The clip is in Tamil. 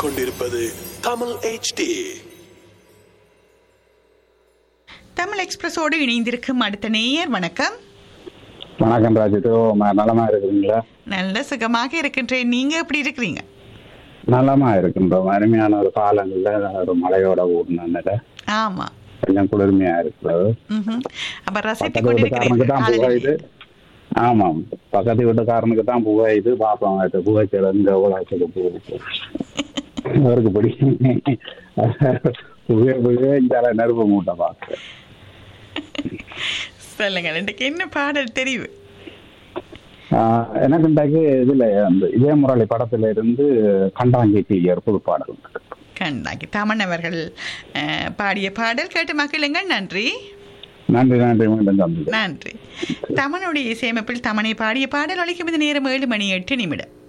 கேட்டுக்கொண்டிருப்பது தமிழ் HD. தமிழ் எக்ஸ்பிரஸோடு இணைந்திருக்கும் அடுத்த நேயர். வணக்கம். வணக்கம் ராஜிதோ, நலமா இருக்கிறீங்களா? நல்ல சுகமாக இருக்கின்றேன். நீங்க எப்படி இருக்கிறீங்க? நலமா இருக்கின்றோம். அருமையான ஒரு காலங்கள்ல ஒரு மழையோட ஊர்னால ஆமா, கொஞ்சம் குளிர்மையா இருக்கிறது. அப்ப ரசித்துக் பக்கத்து வீட்டுக்காரனுக்கு தான் புகையுது. ஆமாம், பக்கத்து வீட்டுக்காரனுக்கு தான் புகையுது. பாப்போம் புகைச்சல் இந்த உலகத்துக்கு போகுது. அவருக்கு பிடிக்கும் புகை புகை இந்த நெருப்பு மூட்டை பார்க்க. சொல்லுங்க, எனக்கு என்ன பாடல் தெரிவு? எனக்கு இன்றைக்கு இதுல அந்த இதே முரளி படத்துல இருந்து கண்டாங்கி தீயர் புது பாடல். கண்டாங்கி தமன் அவர்கள் பாடிய பாடல் கேட்டு மகிழுங்கள். நன்றி. நன்றி நன்றி மீண்டும் நன்றி. தமனுடைய இசையமைப்பில் தமனை பாடிய பாடல் ஒலிக்கும். இந்த நேரம் 7:08.